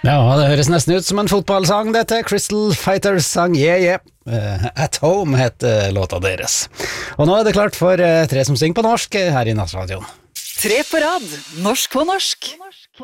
Ja, det høres nesten ut som en fotballsang dette. Crystal Fighters sang Yeah Yeah. At Home heter låta deres. Og nå er det klart for tre som synger på norsk her i Nattradioen. Tre på rad, norsk på norsk.